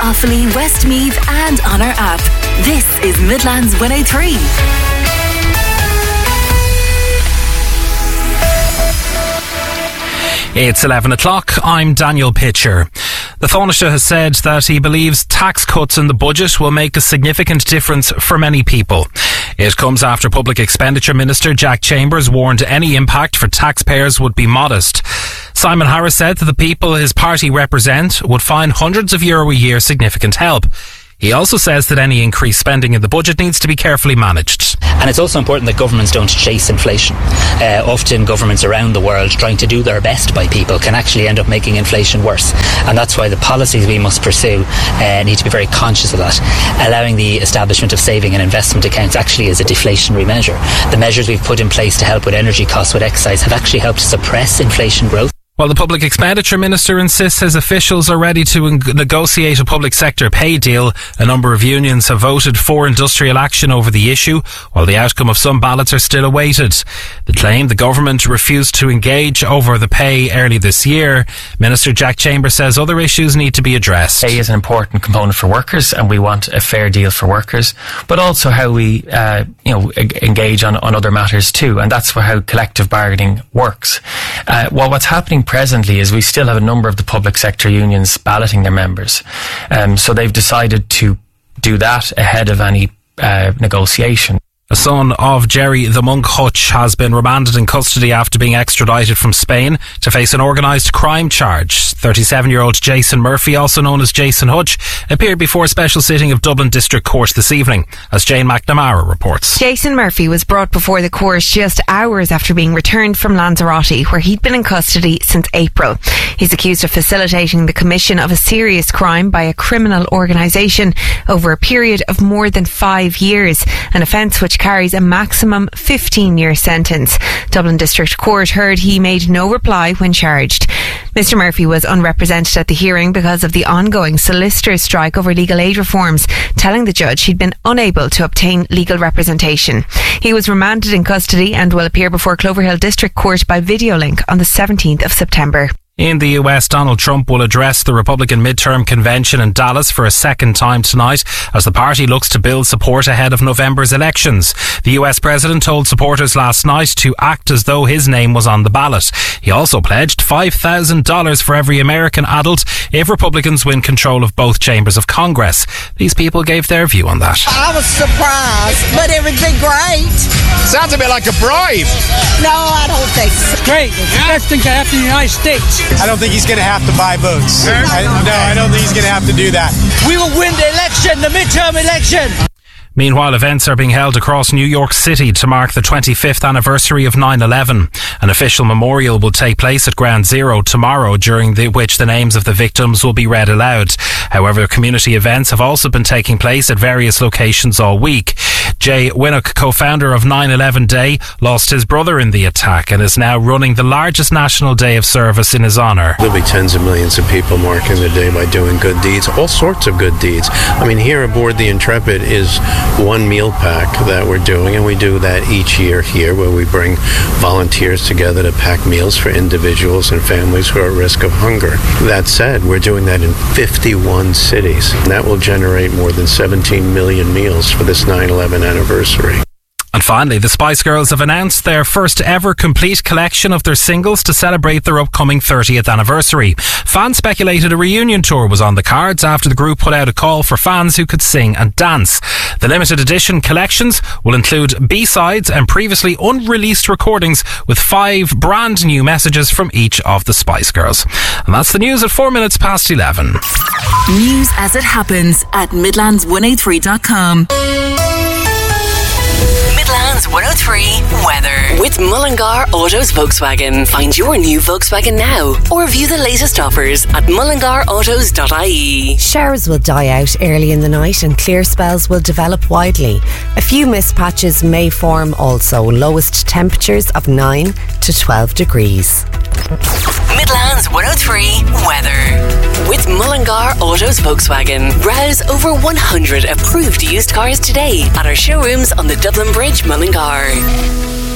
Offaly, Westmeath and on our app. This is Midlands 103. It's 11 o'clock. I'm Daniel Pitcher. The Taoiseach has said that he believes tax cuts in the budget will make a significant difference for many people. It comes after Public Expenditure Minister Jack Chambers warned any impact for taxpayers would be modest. Simon Harris said that the people his party represent would find hundreds of euro a year significant help. He also says that any increased spending in the budget needs to be carefully managed. And it's also important that governments don't chase inflation. Often governments around the world trying to do their best by people can actually end up making inflation worse. And that's why the policies we must pursue need to be very conscious of that. Allowing the establishment of saving and investment accounts actually is a deflationary measure. The measures we've put in place to help with energy costs, with excise, have actually helped suppress inflation growth. While the Public Expenditure Minister insists his officials are ready to negotiate a public sector pay deal, a number of unions have voted for industrial action over the issue, while the outcome of some ballots are still awaited. They claim the government refused to engage over the pay early this year. Minister Jack Chambers says other issues need to be addressed. Pay is an important component for workers, and we want a fair deal for workers, but also how we engage on other matters too, and that's how collective bargaining works. What's happening presently is we still have a number of the public sector unions balloting their members. So they've decided to do that ahead of any negotiation. A son of Jerry the Monk Hutch has been remanded in custody after being extradited from Spain to face an organised crime charge. 37-year-old Jason Murphy, also known as Jason Hutch, appeared before a special sitting of Dublin District Court this evening, as Jane McNamara reports. Jason Murphy was brought before the court just hours after being returned from Lanzarote, where he'd been in custody since April. He's accused of facilitating the commission of a serious crime by a criminal organisation over a period of more than 5 years, an offence which carries a maximum 15-year sentence. Dublin District Court heard he made no reply when charged. Mr Murphy was unrepresented at the hearing because of the ongoing solicitors' strike over legal aid reforms, telling the judge he'd been unable to obtain legal representation. He was remanded in custody and will appear before Cloverhill District Court by video link on the 17th of September. In the US, Donald Trump will address the Republican midterm convention in Dallas for a second time tonight as the party looks to build support ahead of November's elections. The US president told supporters last night to act as though his name was on the ballot. He also pledged $5,000 for every American adult if Republicans win control of both chambers of Congress. These people gave their view on that. I was surprised, but it would be great. Sounds a bit like a bribe. No, I don't think so. Great. It's the best thing to happen in the United States. I don't think he's going to have to buy votes. I don't think he's going to have to do that. We will win the election, the midterm election. Meanwhile, events are being held across New York City to mark the 25th anniversary of 9/11. An official memorial will take place at Ground Zero tomorrow, during which the names of the victims will be read aloud. However, community events have also been taking place at various locations all week. Jay Winnock, co-founder of 9/11 Day, lost his brother in the attack and is now running the largest national day of service in his honour. There'll be tens of millions of people marking the day by doing good deeds, all sorts of good deeds. I mean, here aboard the Intrepid is one meal pack that we're doing, and we do that each year here, where we bring volunteers together to pack meals for individuals and families who are at risk of hunger. That said, we're doing that in 51 cities. That will generate more than 17 million meals for this 9/11 anniversary. And finally, the Spice Girls have announced their first ever complete collection of their singles to celebrate their upcoming 30th anniversary. Fans speculated a reunion tour was on the cards after the group put out a call for fans who could sing and dance. The limited edition collections will include B-sides and previously unreleased recordings with 5 brand new messages from each of the Spice Girls. And that's the news at 4 minutes past 11. News as it happens at Midlands103.com. Midlands 103 weather with Mullingar Autos Volkswagen. Find your new Volkswagen now or view the latest offers at mullingarautos.ie. Showers will die out early in the night and clear spells will develop widely. A few mist patches may form also. Lowest temperatures of 9 to 12 degrees. Midlands 103 weather with Mullingar Autos Volkswagen. Browse over 100 approved used cars today at our showrooms on the Dublin Bridge, Mullingar.